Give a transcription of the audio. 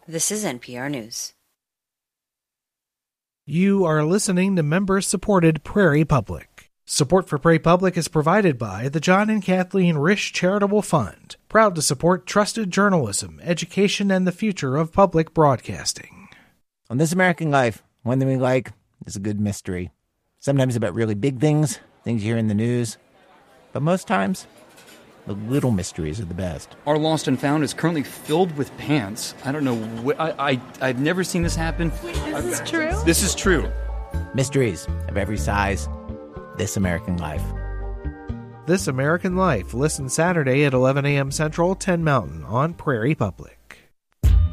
This is NPR News. You are listening to member-supported Prairie Public. Support for Prairie Public is provided by the John and Kathleen Risch Charitable Fund, proud to support trusted journalism, education, and the future of public broadcasting. On This American Life, one thing we like is a good mystery. Sometimes about really big things you hear in the news. But most times, the little mysteries are the best. Our Lost and Found is currently filled with pants. I don't know. I've never seen this happen. Wait, this is true? This is true. Mysteries of every size. This American Life. This American Life. Listen Saturday at 11 a.m. Central, 10 Mountain on Prairie Public.